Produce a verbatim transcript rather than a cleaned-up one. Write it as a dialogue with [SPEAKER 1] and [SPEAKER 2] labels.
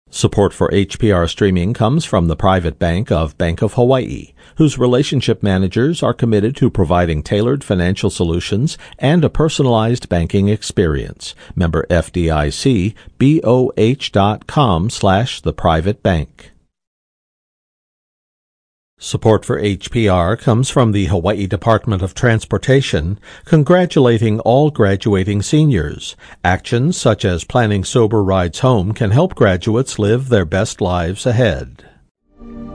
[SPEAKER 1] Support for H P R streaming comes from the private bank of Bank of Hawaii, whose relationship managers are committed to providing tailored financial solutions and a personalized banking experience. Member F D I C, B O H dot com slash the private bank. Support for H P R comes from the Hawaii Department of Transportation, congratulating all graduating seniors. Actions such as planning sober rides home can help graduates live their best lives ahead.